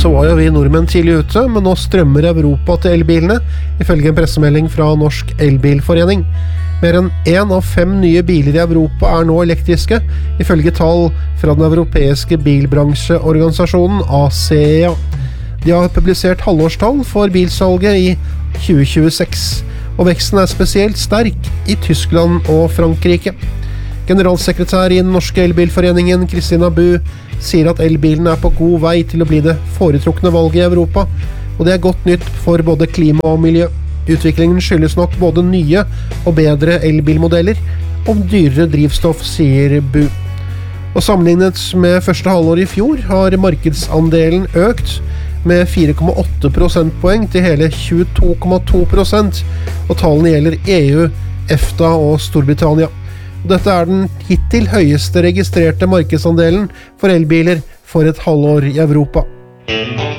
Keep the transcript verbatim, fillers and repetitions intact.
så var jo vi nordmenn tidlig ute, men nå strømmer Europa til elbilene, ifølge en pressemelding fra Norsk Elbilforening. Mer enn en av fem nye biler i Europa er nå elektriske, ifølge tall fra den europeiske bilbransjeorganisasjonen A C E A. De har publisert halvårstall for bilsalget i tjue tjueseks, og veksten er spesielt sterk i Tyskland og Frankrike. Generalsekretær i den norske elbilforeningen, Kristina Bu, sier at elbilen er på god vei til å bli det foretrukne valget i Europa, og det er godt nytt for både klima og miljø. Utviklingen skyldes nok både nye og bedre elbilmodeller og dyrere drivstoff, sier Bu. Og sammenlignet med første halvår i fjor har markedsandelen økt med fire komma åtte prosentpoeng til hele tjueto komma to prosent, og tallene gjelder E U, EFTA og Storbritannia. Dette er den hittil høyeste registrerte markedsandelen for elbiler for et halvår i Europa.